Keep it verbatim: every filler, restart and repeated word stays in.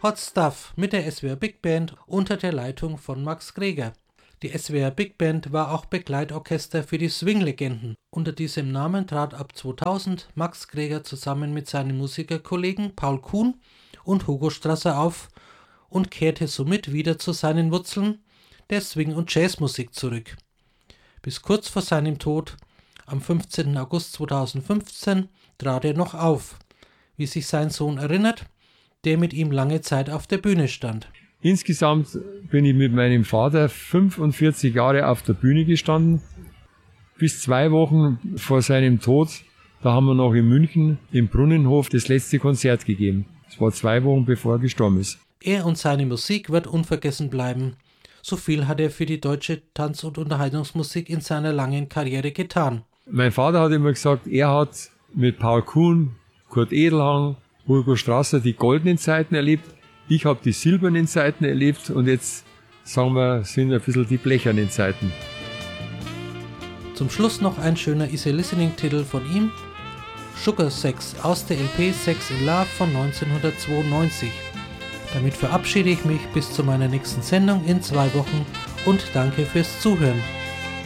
Hot Stuff mit der S W R Big Band unter der Leitung von Max Greger. Die S W R Big Band war auch Begleitorchester für die Swing-Legenden. Unter diesem Namen trat ab zweitausend Max Greger zusammen mit seinen Musikerkollegen Paul Kuhn und Hugo Strasser auf und kehrte somit wieder zu seinen Wurzeln der Swing- und Jazzmusik zurück. Bis kurz vor seinem Tod, am fünfzehnten August zweitausendfünfzehn, trat er noch auf, wie sich sein Sohn erinnert, der mit ihm lange Zeit auf der Bühne stand. Insgesamt bin ich mit meinem Vater fünfundvierzig Jahre auf der Bühne gestanden. Bis zwei Wochen vor seinem Tod, da haben wir noch in München im Brunnenhof das letzte Konzert gegeben. Das war zwei Wochen bevor er gestorben ist. Er und seine Musik wird unvergessen bleiben. So viel hat er für die deutsche Tanz- und Unterhaltungsmusik in seiner langen Karriere getan. Mein Vater hat immer gesagt, er hat mit Paul Kuhn, Kurt Edelhang, Hugo Strasser die goldenen Zeiten erlebt. Ich habe die silbernen Zeiten erlebt und jetzt, sagen wir, sind ein bisschen die blechernen Zeiten. Zum Schluss noch ein schöner Easy Listening-Titel von ihm, Sugar Sex aus der L P Sex in Love von neunzehnhundertzweiundneunzig. Damit verabschiede ich mich bis zu meiner nächsten Sendung in zwei Wochen und danke fürs Zuhören.